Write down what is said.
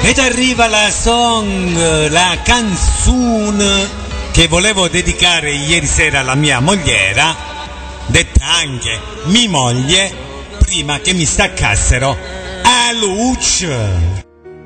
Ed arriva la song, la canzone che volevo dedicare ieri sera alla mia mogliera, detta anche mi moglie, prima che mi staccassero a luce.